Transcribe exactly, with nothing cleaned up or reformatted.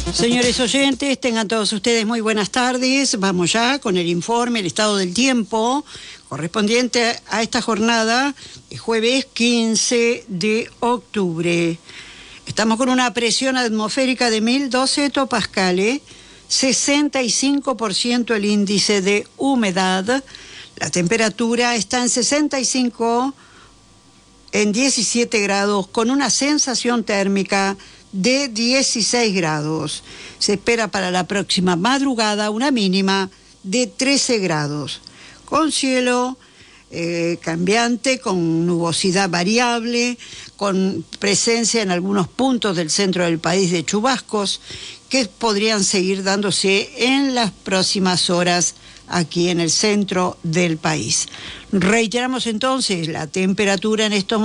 Señores oyentes, tengan todos ustedes muy buenas tardes. Vamos ya con el informe, el estado del tiempo, correspondiente a esta jornada de jueves quince de octubre. Estamos con una presión atmosférica de mil doce hectopascales, sesenta y cinco por ciento el índice de humedad. La temperatura está en sesenta y cinco, en diecisiete grados, con una sensación térmica de dieciséis grados. Se espera para la próxima madrugada una mínima de trece grados, con cielo eh, cambiante, con nubosidad variable, con presencia en algunos puntos del centro del país de chubascos que podrían seguir dándose en las próximas horas aquí en el centro del país. Reiteramos entonces la temperatura en estos